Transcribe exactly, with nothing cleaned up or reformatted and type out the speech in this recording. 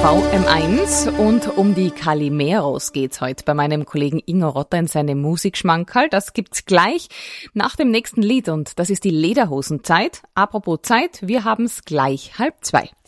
V M eins und um die Calimeros geht's heute bei meinem Kollegen Ingo Rotter in seinem Musikschmankerl. Das gibt's gleich nach dem nächsten Lied und das ist die Lederhosenzeit. Apropos Zeit, wir haben's gleich halb zwei.